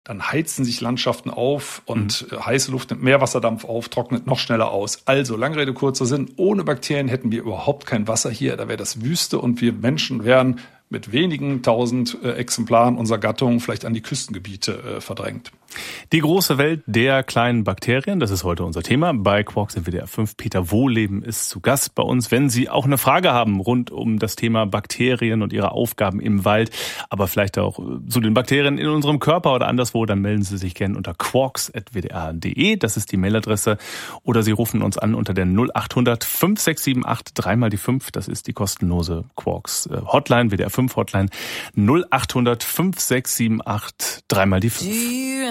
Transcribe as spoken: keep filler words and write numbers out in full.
dann heizen sich Landschaften auf und mhm. heiße Luft nimmt mehr Wasserdampf auf, trocknet noch schneller aus. Also, lange Rede, kurzer Sinn, ohne Bakterien hätten wir überhaupt kein Wasser hier. Da wäre das Wüste und wir Menschen wären mit wenigen tausend äh, Exemplaren unserer Gattung vielleicht an die Küstengebiete äh, verdrängt. Die große Welt der kleinen Bakterien, das ist heute unser Thema. Bei Quarks in W D R fünf. Peter Wohleben ist zu Gast bei uns. Wenn Sie auch eine Frage haben rund um das Thema Bakterien und ihre Aufgaben im Wald, aber vielleicht auch zu den Bakterien in unserem Körper oder anderswo, dann melden Sie sich gerne unter quarks at w d r punkt d e. Das ist die Mailadresse. Oder Sie rufen uns an unter der null acht hundert fünf sechs sieben acht dreimal die fünf. Das ist die kostenlose Quarks Hotline, W D R fünf Hotline. null acht hundert fünf sechs sieben acht dreimal die fünf.